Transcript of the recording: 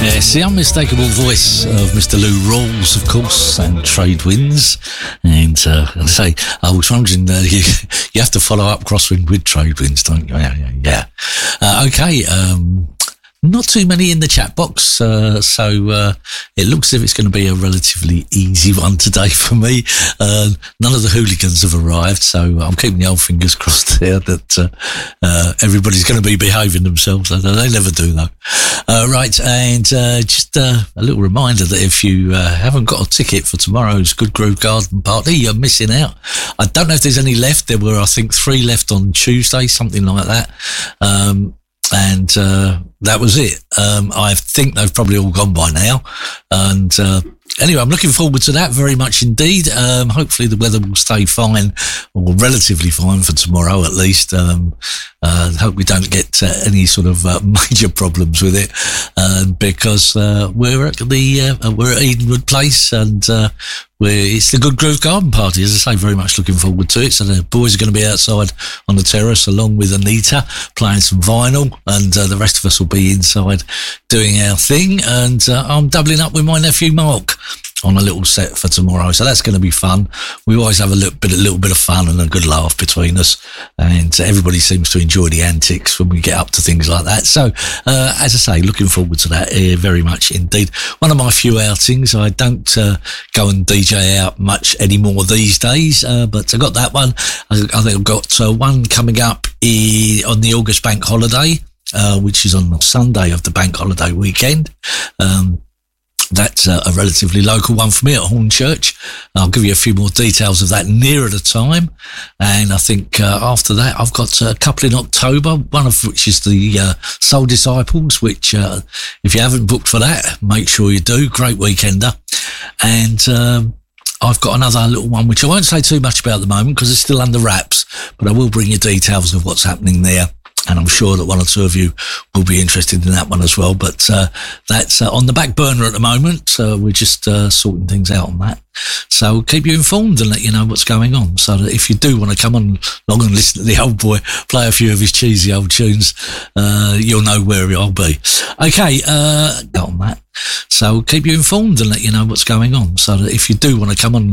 Yes, the unmistakable voice of Mr. Lou Rawls, of course, and Trade Winds. And I say, I was wondering, you have to follow up Crosswind with Trade Winds, don't you? Yeah. Okay, not too many in the chat box, so it looks as if it's going to be a relatively easy one today for me. None of the hooligans have arrived, so I'm keeping the old fingers crossed there that everybody's going to be behaving themselves. They never do, though. Right, and just a little reminder that if you haven't got a ticket for tomorrow's Good Groove Garden Party, you're missing out. I don't know if there's any left. There were, I think, 3 left on Tuesday, something like that. And that was it. I think they've probably all gone by now. And anyway, I'm looking forward to that very much indeed. Hopefully the weather will stay fine, or relatively fine for tomorrow at least. Hope we don't get any sort of major problems with it, because we're at Edenwood Place, and it's the Good Groove Garden Party. As I say, very much looking forward to it. So the boys are going to be outside on the terrace along with Anita playing some vinyl, and the rest of us will be inside doing our thing. And I'm doubling up with my nephew Mark on a little set for tomorrow, so that's going to be fun. We always have a little bit of fun and a good laugh between us, and everybody seems to enjoy the antics when we get up to things like that. So as I say, looking forward to that very much indeed. One of my few outings. I don't go and DJ out much anymore these days, but I got that one. I think I've got one coming up on the August bank holiday, which is on the Sunday of the bank holiday weekend. That's a relatively local one for me at Hornchurch. I'll give you a few more details of that nearer the time. And I think after that, I've got a couple in October, one of which is the Soul Disciples, which if you haven't booked for that, make sure you do. Great weekender. And I've got another little one, which I won't say too much about at the moment because it's still under wraps, but I will bring you details of what's happening there. And I'm sure that one or two of you will be interested in that one as well. But that's on the back burner at the moment. So we're just sorting things out on that. So we'll keep you informed and let you know what's going on. So that if you do want to come on along and listen to the old boy play a few of his cheesy old tunes, you'll know where I'll be. Okay, on that. So we'll keep you informed and let you know what's going on. So that if you do want to come on